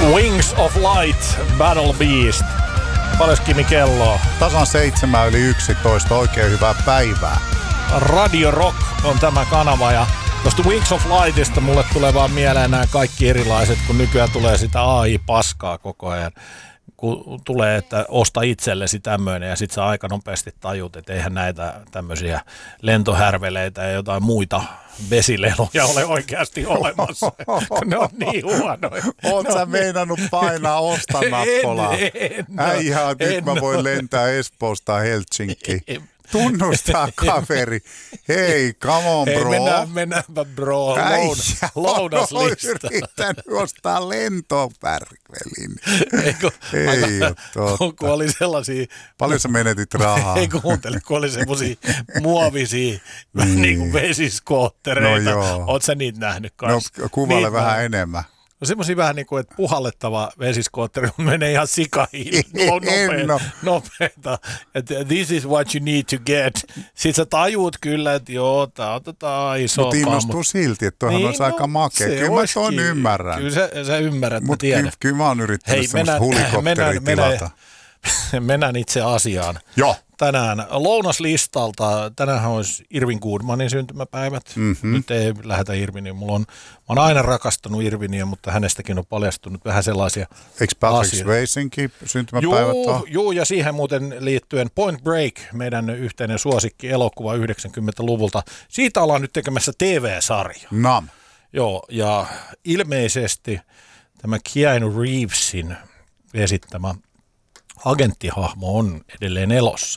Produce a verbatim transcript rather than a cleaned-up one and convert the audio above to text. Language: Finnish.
Wings of Light, Battle Beast. Paljon Kimi kelloa? Tasan seitsemän yli yksitoista, oikein hyvää päivää. Radio Rock on tämä kanava ja tuosta Wings of Lightista mulle tulee vaan mieleen nämä kaikki erilaiset, kun nykyään tulee sitä A I-paskaa koko ajan. Kun tulee, että osta itsellesi tämmöinen ja sitten sä aika nopeasti tajut, että eihän näitä tämmöisiä lentohärveleitä ja jotain muita vesileluja ole oikeasti olemassa, kun ne on niin huonoja. Oot sä meinannut painaa osta nappulaa? En, en, Äijää, nyt en, mä voin lentää Espoosta Helsinkiin. Tunnustaa kaveri. Hei, come on bro. Ei, mennään, mennäänpä bro. Äijä Lounaslista. on yrittänyt ostaa lentopärvelin. Eikö, Ei ole totta. kun oli sellaisia... Paljon sä menetit rahaa? Ei kuuntele, kun oli semmosia muovisia niin. niin kuin vesiskoottereita. No joo. Oot sä niitä nähnyt kanssa? No kuvaile niin, vähän mä... enemmän. No semmosia vähän niin kuin, että puhallettava vesiskootteri menee ihan sikahiin. Nopeita, nopeita. Että this is what you need to get. Sitten sä tajuut kyllä, että joo, tää on tota isoa. Mutta innostuu mut... silti, että toihan niin, olisi no, aika makea. Kyllä mä ton ymmärrän. Kyllä sä, sä ymmärrät, mä tiedän. Mutta kyllä mä oon yrittänyt Hei, semmoista helikopteria tilata. Mennään itse asiaan. Joo. Tänään lounaslistalta, tänään olisi Irvin Goodmanin syntymäpäivät. Mm-hmm. Nyt ei lähetä Irviniin. Mulla on, mä oon aina rakastanut Irviniä, mutta hänestäkin on paljastunut vähän sellaisia Eikö Patrick Swayzenkin syntymäpäivät juu, on? Juu, ja siihen muuten liittyen Point Break, meidän yhteinen suosikki elokuva yhdeksänkymmentäluvulta. Siitä ollaan nyt tekemässä T V-sarja. Nam. Joo, ja ilmeisesti tämä Keanu Reevesin esittämä agenttihahmo on edelleen elossa.